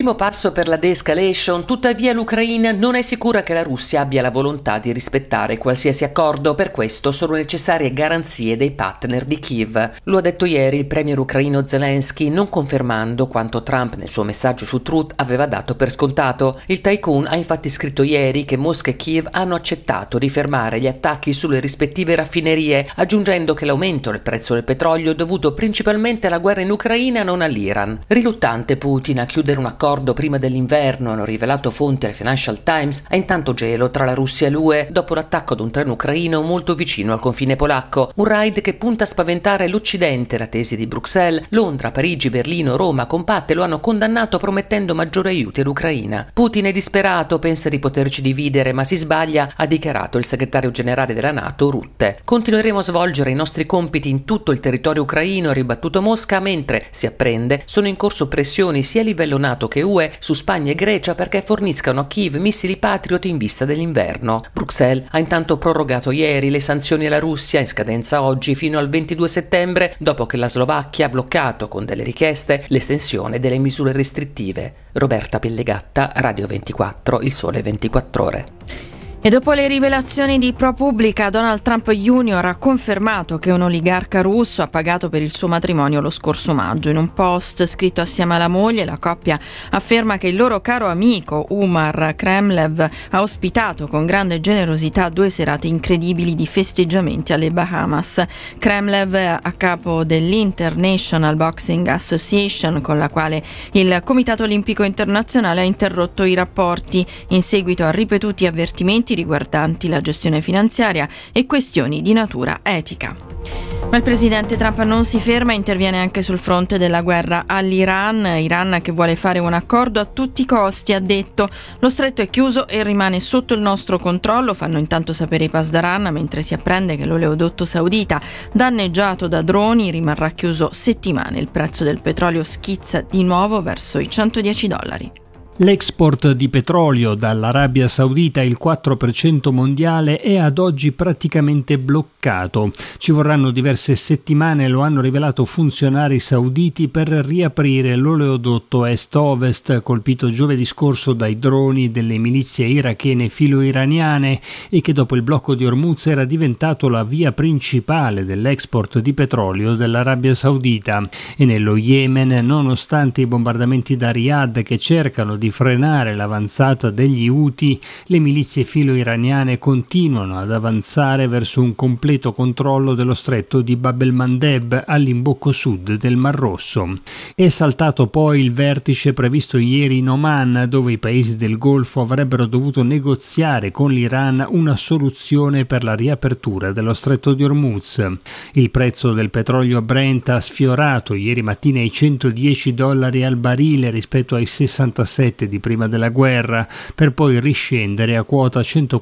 primo passo per la de-escalation, tuttavia l'Ucraina non è sicura che la Russia abbia la volontà di rispettare qualsiasi accordo, per questo sono necessarie garanzie dei partner di Kiev. Lo ha detto ieri il premier ucraino Zelensky, non confermando quanto Trump nel suo messaggio su Truth aveva dato per scontato. Il tycoon ha infatti scritto ieri che Mosca e Kiev hanno accettato di fermare gli attacchi sulle rispettive raffinerie, aggiungendo che l'aumento del prezzo del petrolio è dovuto principalmente alla guerra in Ucraina, non all'Iran. Riluttante Putin a chiudere un accordo prima dell'inverno, hanno rivelato fonti al Financial Times, ha intanto gelo tra la Russia e l'UE dopo l'attacco ad un treno ucraino molto vicino al confine polacco, un raid che punta a spaventare l'Occidente. La tesi di Bruxelles, Londra, Parigi, Berlino, Roma compatte lo hanno condannato promettendo maggiori aiuti all'Ucraina. Putin è disperato, pensa di poterci dividere, ma si sbaglia, ha dichiarato il segretario generale della NATO Rutte. Continueremo a svolgere i nostri compiti in tutto il territorio ucraino, ha ribattuto Mosca, mentre si apprende sono in corso pressioni sia a livello NATO che UE su Spagna e Grecia perché forniscano a Kiev missili Patriot in vista dell'inverno. Bruxelles ha intanto prorogato ieri le sanzioni alla Russia in scadenza oggi fino al 22 settembre dopo che la Slovacchia ha bloccato con delle richieste l'estensione delle misure restrittive. Roberta Pellegatta, Radio 24, Il Sole 24 Ore. E dopo le rivelazioni di ProPublica, Donald Trump Jr. ha confermato che un oligarca russo ha pagato per il suo matrimonio lo scorso maggio. In un post scritto assieme alla moglie, la coppia afferma che il loro caro amico Umar Kremlev ha ospitato con grande generosità 2 serate incredibili di festeggiamenti alle Bahamas. Kremlev, a capo dell'International Boxing Association, con la quale il Comitato Olimpico Internazionale ha interrotto i rapporti in seguito a ripetuti avvertimenti riguardanti la gestione finanziaria e questioni di natura etica. Ma il presidente Trump non si ferma e interviene anche sul fronte della guerra all'Iran. Iran che vuole fare un accordo a tutti i costi, ha detto. Lo stretto è chiuso e rimane sotto il nostro controllo, fanno intanto sapere i Pasdaran, mentre si apprende che l'oleodotto saudita, danneggiato da droni, rimarrà chiuso settimane. Il prezzo del petrolio schizza di nuovo verso i $110. L'export di petrolio dall'Arabia Saudita, il 4% mondiale, è ad oggi praticamente bloccato. Ci vorranno diverse settimane, lo hanno rivelato funzionari sauditi, per riaprire l'oleodotto est-ovest colpito giovedì scorso dai droni delle milizie irachene filo-iraniane e che dopo il blocco di Hormuz era diventato la via principale dell'export di petrolio dell'Arabia Saudita. E nello Yemen, nonostante i bombardamenti da Riyadh che cercano di frenare l'avanzata degli Houthi, le milizie filo-iraniane continuano ad avanzare verso un completo controllo dello stretto di Bab el-Mandeb all'imbocco sud del Mar Rosso. È saltato poi il vertice previsto ieri in Oman, dove i paesi del Golfo avrebbero dovuto negoziare con l'Iran una soluzione per la riapertura dello stretto di Hormuz. Il prezzo del petrolio Brent ha sfiorato ieri mattina i $110 al barile rispetto ai 67 di prima della guerra, per poi riscendere a quota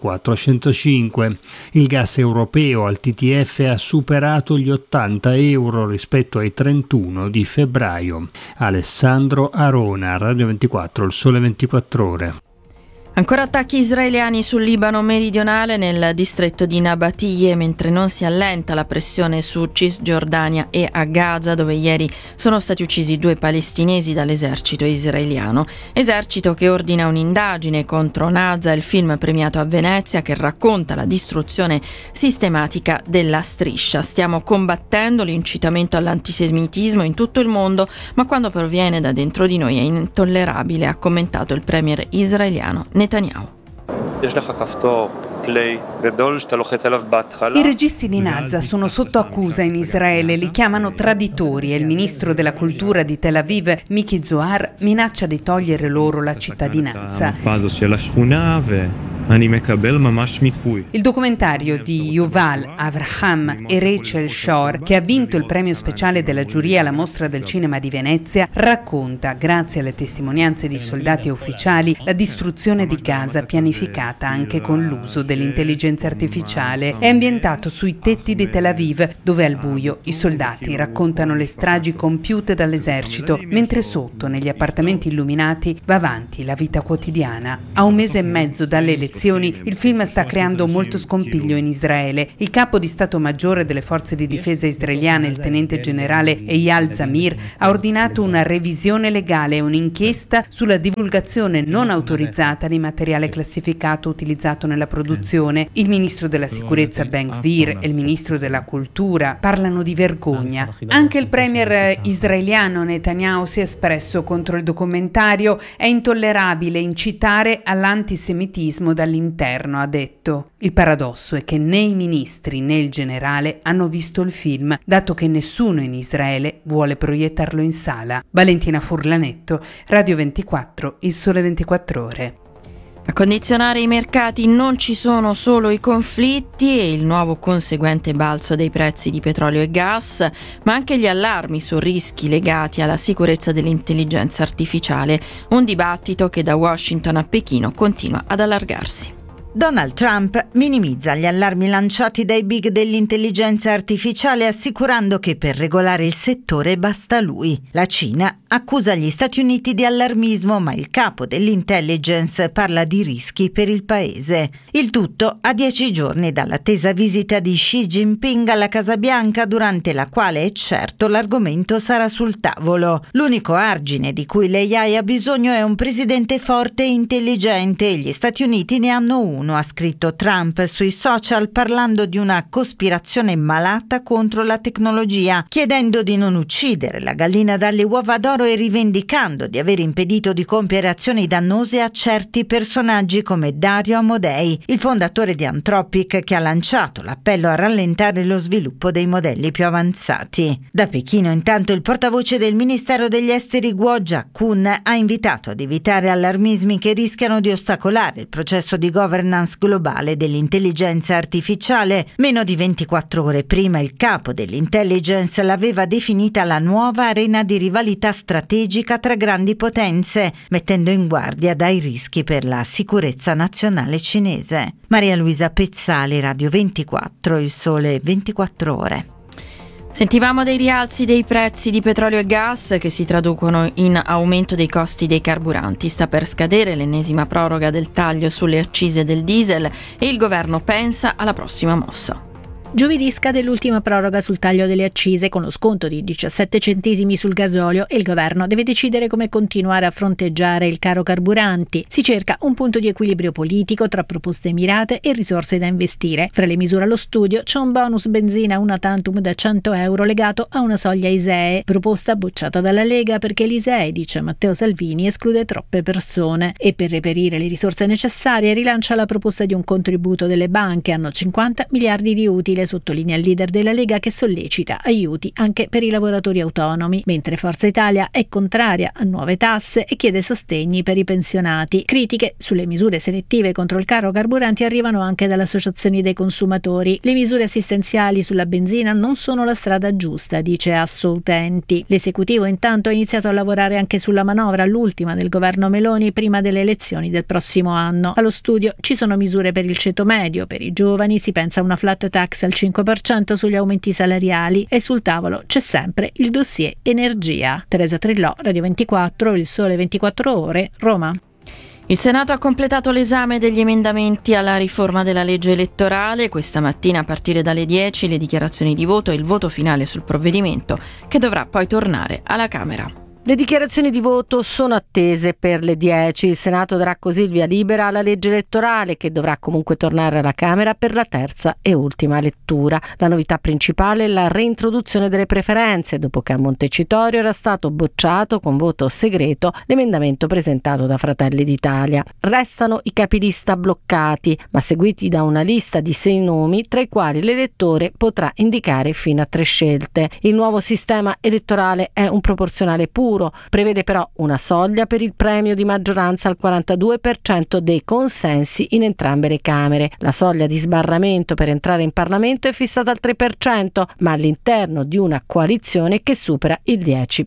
104-105. Il gas europeo al TTF ha superato gli €80 rispetto ai 31 di febbraio. Alessandro Arona, Radio 24, Il Sole 24 Ore. Ancora attacchi israeliani sul Libano meridionale, nel distretto di Nabatiyeh, mentre non si allenta la pressione su Cisgiordania e a Gaza, dove ieri sono stati uccisi 2 palestinesi dall'esercito israeliano. Esercito che ordina un'indagine contro Naza, il film premiato a Venezia che racconta la distruzione sistematica della striscia. Stiamo combattendo l'incitamento all'antisemitismo in tutto il mondo, ma quando proviene da dentro di noi è intollerabile, ha commentato il premier israeliano Netanyahu. I registi di Naza sono sotto accusa in Israele, li chiamano traditori e il ministro della cultura di Tel Aviv, Miki Zohar, minaccia di togliere loro la cittadinanza. Il documentario di Yuval Avraham e Rachel Shore, che ha vinto il premio speciale della giuria alla Mostra del Cinema di Venezia, racconta, grazie alle testimonianze di soldati e ufficiali, la distruzione di Gaza pianificata anche con l'uso dell'intelligenza artificiale. È ambientato sui tetti di Tel Aviv, dove al buio i soldati raccontano le stragi compiute dall'esercito, mentre sotto, negli appartamenti illuminati, va avanti la vita quotidiana. A un mese e mezzo dalle elezioni elezioni, il film sta creando molto scompiglio in Israele. Il capo di Stato Maggiore delle Forze di Difesa israeliane, il tenente generale Eyal Zamir, ha ordinato una revisione legale e un'inchiesta sulla divulgazione non autorizzata di materiale classificato utilizzato nella produzione. Il ministro della sicurezza Ben Gvir e il ministro della cultura parlano di vergogna. Anche il premier israeliano Netanyahu si è espresso contro il documentario. È intollerabile incitare all'antisemitismo dall'interno, ha detto. Il paradosso è che né i ministri né il generale hanno visto il film, dato che nessuno in Israele vuole proiettarlo in sala. Valentina Furlanetto, Radio 24, Il Sole 24 Ore. A condizionare i mercati non ci sono solo i conflitti e il nuovo conseguente balzo dei prezzi di petrolio e gas, ma anche gli allarmi su rischi legati alla sicurezza dell'intelligenza artificiale, un dibattito che da Washington a Pechino continua ad allargarsi. Donald Trump minimizza gli allarmi lanciati dai big dell'intelligenza artificiale, assicurando che per regolare il settore basta lui. La Cina accusa gli Stati Uniti di allarmismo, ma il capo dell'intelligence parla di rischi per il paese. Il tutto a 10 giorni dall'attesa visita di Xi Jinping alla Casa Bianca, durante la quale è certo l'argomento sarà sul tavolo. L'unico argine di cui l'AI ha bisogno è un presidente forte e intelligente, e gli Stati Uniti ne hanno uno, ha scritto Trump sui social, parlando di una cospirazione malata contro la tecnologia, chiedendo di non uccidere la gallina dalle uova d'oro e rivendicando di aver impedito di compiere azioni dannose a certi personaggi come Dario Amodei, il fondatore di Anthropic, che ha lanciato l'appello a rallentare lo sviluppo dei modelli più avanzati. Da Pechino, intanto, il portavoce del Ministero degli Esteri Guo Jiakun ha invitato ad evitare allarmismi che rischiano di ostacolare il processo di governance globale dell'intelligenza artificiale. Meno di 24 ore prima il capo dell'intelligence l'aveva definita la nuova arena di rivalità strategica tra grandi potenze, mettendo in guardia dai rischi per la sicurezza nazionale cinese. Maria Luisa Pezzali, Radio 24, Il Sole 24 Ore. Sentivamo dei rialzi dei prezzi di petrolio e gas che si traducono in aumento dei costi dei carburanti. Sta per scadere l'ennesima proroga del taglio sulle accise del diesel e il governo pensa alla prossima mossa. Giovedì scade l'ultima proroga sul taglio delle accise con lo sconto di 17 centesimi sul gasolio e il governo deve decidere come continuare a fronteggiare il caro carburanti. Si cerca un punto di equilibrio politico tra proposte mirate e risorse da investire. Fra le misure allo studio c'è un bonus benzina una tantum da 100 euro legato a una soglia ISEE, proposta bocciata dalla Lega perché l'ISEE, dice Matteo Salvini, esclude troppe persone, e per reperire le risorse necessarie rilancia la proposta di un contributo delle banche. Hanno 50 miliardi di utile, sottolinea il leader della Lega, che sollecita aiuti anche per i lavoratori autonomi, mentre Forza Italia è contraria a nuove tasse e chiede sostegni per i pensionati. Critiche sulle misure selettive contro il caro carburanti arrivano anche dalle associazioni dei consumatori. Le misure assistenziali sulla benzina non sono la strada giusta, dice Assoutenti. L'esecutivo intanto ha iniziato a lavorare anche sulla manovra, l'ultima del governo Meloni prima delle elezioni del prossimo anno. Allo studio ci sono misure per il ceto medio, per i giovani si pensa a una flat tax al 5% sugli aumenti salariali e sul tavolo c'è sempre il dossier energia. Teresa Trillò, Radio 24, Il Sole 24 Ore, Roma. Il Senato ha completato l'esame degli emendamenti alla riforma della legge elettorale. Questa mattina a partire dalle 10 le dichiarazioni di voto e il voto finale sul provvedimento, che dovrà poi tornare alla Camera. Le dichiarazioni di voto sono attese per le 10. Il Senato darà così il via libera alla legge elettorale, che dovrà comunque tornare alla Camera per la terza e ultima lettura. La novità principale è la reintroduzione delle preferenze, dopo che a Montecitorio era stato bocciato con voto segreto l'emendamento presentato da Fratelli d'Italia. Restano i capilista bloccati, ma seguiti da una lista di 6 nomi, tra i quali l'elettore potrà indicare fino a 3 scelte. Il nuovo sistema elettorale è un proporzionale puro, prevede però una soglia per il premio di maggioranza al 42% dei consensi in entrambe le Camere. La soglia di sbarramento per entrare in Parlamento è fissata al 3%, ma all'interno di una coalizione che supera il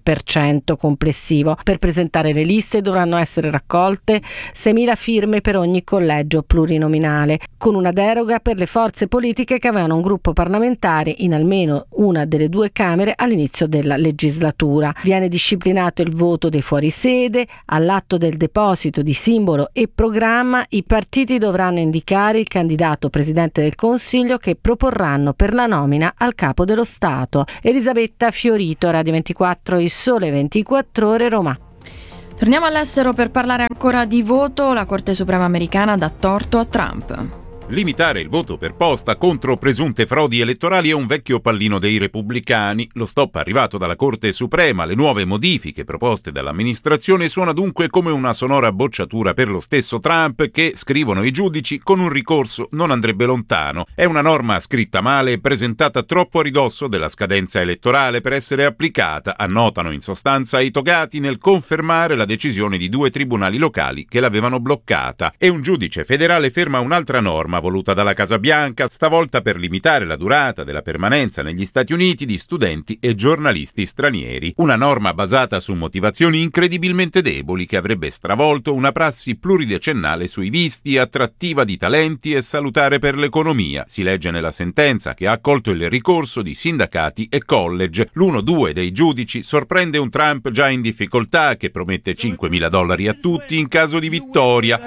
10% complessivo. Per presentare le liste dovranno essere raccolte 6.000 firme per ogni collegio plurinominale, con una deroga per le forze politiche che avevano un gruppo parlamentare in almeno una delle 2 Camere all'inizio della legislatura. Viene disciplinato Senato il voto dei fuorisede. All'atto del deposito di simbolo e programma i partiti dovranno indicare il candidato presidente del Consiglio che proporranno per la nomina al capo dello Stato. Elisabetta Fiorito, Radio 24, Il Sole 24 Ore, Roma. Torniamo all'estero per parlare ancora di voto. La Corte Suprema americana dà torto a Trump. Limitare il voto per posta contro presunte frodi elettorali è un vecchio pallino dei repubblicani. Lo stop arrivato dalla Corte Suprema, le nuove modifiche proposte dall'amministrazione suona dunque come una sonora bocciatura per lo stesso Trump che, scrivono i giudici, con un ricorso non andrebbe lontano. È una norma scritta male e presentata troppo a ridosso della scadenza elettorale per essere applicata, annotano in sostanza i togati nel confermare la decisione di 2 tribunali locali che l'avevano bloccata. E un giudice federale ferma un'altra norma voluta dalla Casa Bianca, stavolta per limitare la durata della permanenza negli Stati Uniti di studenti e giornalisti stranieri. Una norma basata su motivazioni incredibilmente deboli che avrebbe stravolto una prassi pluridecennale sui visti, attrattiva di talenti e salutare per l'economia, si legge nella sentenza che ha accolto il ricorso di sindacati e college. L'1-2 dei giudici sorprende un Trump già in difficoltà che promette $5.000 a tutti in caso di vittoria.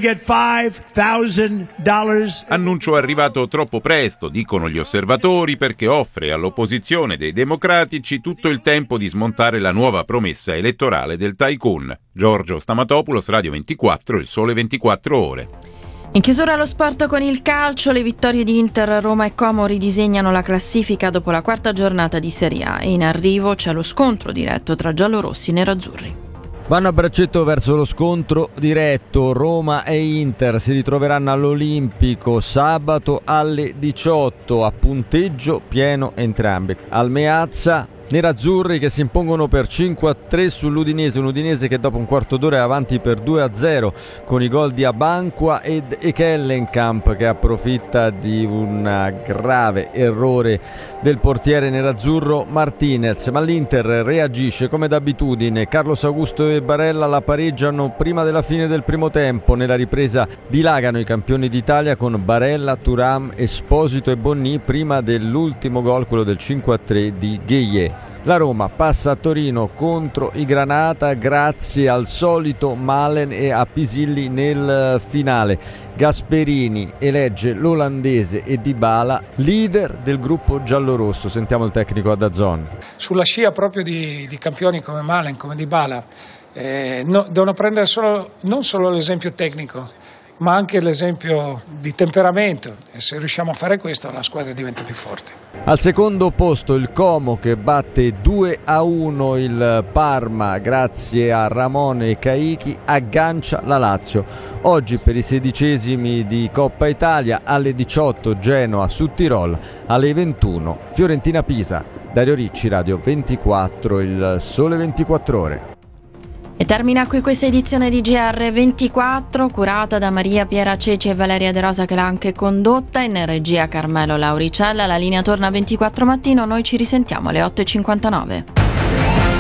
Annuncio arrivato troppo presto, dicono gli osservatori, perché offre all'opposizione dei democratici tutto il tempo di smontare la nuova promessa elettorale del tycoon. Giorgio Stamatopoulos, Radio 24, Il Sole 24 Ore. In chiusura allo sport con il calcio, le vittorie di Inter, Roma e Como ridisegnano la classifica dopo la 4ª giornata di Serie A e in arrivo c'è lo scontro diretto tra giallorossi e nerazzurri. Vanno a braccetto verso lo scontro diretto. Roma e Inter si ritroveranno all'Olimpico sabato alle 18 a punteggio pieno entrambi. Al Meazza nerazzurri che si impongono per 5-3 sull'Udinese, un Udinese che dopo un quarto d'ora è avanti per 2-0 con i gol di Abanqua ed Ekellenkamp che approfitta di un grave errore del portiere nerazzurro Martinez, ma l'Inter reagisce come d'abitudine. Carlos Augusto e Barella la pareggiano prima della fine del primo tempo. Nella ripresa dilagano i campioni d'Italia con Barella, Thuram, Esposito e Bonny prima dell'ultimo gol, quello del 5-3 di Gueye. La Roma passa a Torino contro i Granata grazie al solito Malen e a Pisilli nel finale. Gasperini elegge l'olandese e Dybala leader del gruppo giallorosso. Sentiamo il tecnico a DAZN. Sulla scia proprio di campioni come Malen, come Dybala, devono prendere non solo l'esempio tecnico, ma anche l'esempio di temperamento, e se riusciamo a fare questo la squadra diventa più forte. Al secondo posto il Como che batte 2-1 il Parma grazie a Ramon e Caichi, aggancia la Lazio. Oggi per i 16esimi di Coppa Italia alle 18 Genoa su Tirol, alle 21 Fiorentina Pisa. Dario Ricci, Radio 24, Il Sole 24 Ore. E termina qui questa edizione di GR24 curata da Maria Piera Ceci e Valeria De Rosa che l'ha anche condotta, in regia Carmelo Lauricella. La linea torna 24 mattino, noi ci risentiamo alle 8:59.